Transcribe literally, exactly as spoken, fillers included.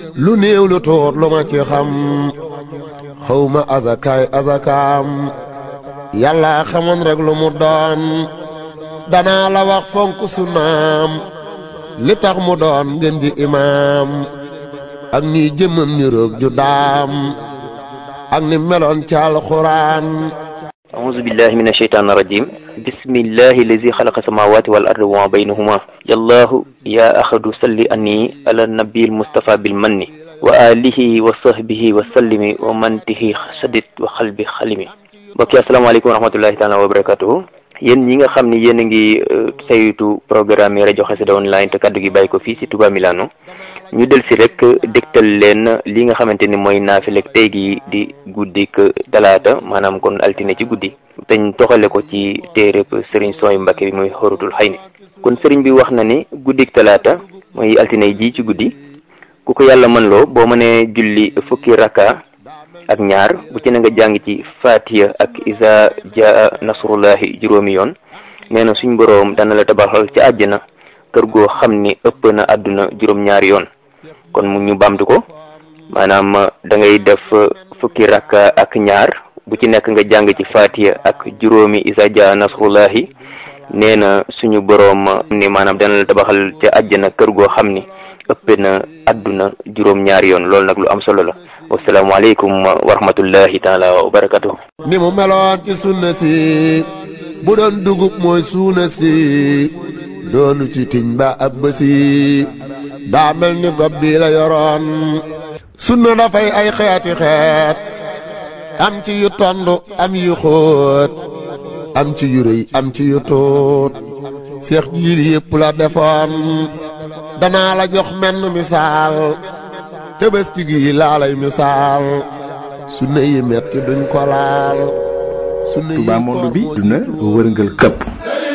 lu néew lu tuut lu ma ci xam xawma azakaay azakaam yàlla xamoon rek lu mu doon danaa la wax fonk sunnaam li tax mu doon ngeen di imaam ak ni jëmmam ni roog ju daam ak ni meloon ci alxuraan. أعوذ بالله من الشيطان الرجيم بسم الله الذي خلق السماوات والأرض وما بينهما يا الله يا أحد صل أني على النبي المصطفى بالمن وآله وصحبه وسلم ومن به سدد وقلب خلمي mbokk asalaamaaleykum wa rahmatullahi taala wa barakatuhu yéen ñi nga xam ni yéen a ngi saytu programme yi rajo Xassida online te kaddu gi bàyyi ko fii si Touba Milano ñu del si rek dégtal leen li nga xamante ni mooy naafilek tey gi di guddik talaata maanaam kon altine ci guddi teñ toxale ko ci téereb sëriñ Sooy Mbàkke bi mooy Xóoratul Xayni kon sëriñ bi wax na ni guddik talaata mooy altine ji ci guddi ku ko yàlla mën loo boo mënee julli fukki rakka ak ñaar bu ci na nga jàng ci Fatiha ak Iza Jaa Nasrullahi juróomi yoon nee na suñ boroom dana la tabaxal ci àjjana kër goo xam ni ëpp na àdduna juróom-ñaari yoon kon mu ñu bamtu ko maanaam da ngay def fukki rakka ak ñaar bu ci nekk nga jàng ci Fatiha ak juróomi Iza Jaa Nasrullahi nee na suñu boroom ni maanaam dana la tabaxal ci àjjana kër goo xam ni ëpp na àdduna juróom-ñaari yoon loolu nag lu am solo la wasalaamaaleykum wa rahmatullahi taala wa barakatuh. ni mu meloon ci sunna si bu doon dugub mooy suuna si doonu ci tiñ ba ab bësi daa mel ni gob bi la yoroon sunna dafay ay xeeti xeet am ci yu tondu am yu xóot am ci yu rëy am ci yu tuut seex jiil yépp la defoon danaa la jox menn misaal Tabaski gi laa lay misaal sunna yi metti duñ ko laal sunna yi Touba monde bi duna wërngal këpp